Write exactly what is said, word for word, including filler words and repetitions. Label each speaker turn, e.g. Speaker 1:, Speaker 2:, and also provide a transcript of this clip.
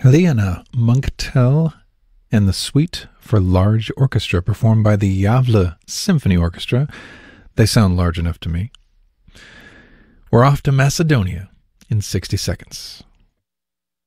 Speaker 1: Helena Munktel and the Suite for Large Orchestra, performed by the Gävle Symphony Orchestra. They sound large enough to me. We're off to Macedonia in sixty seconds.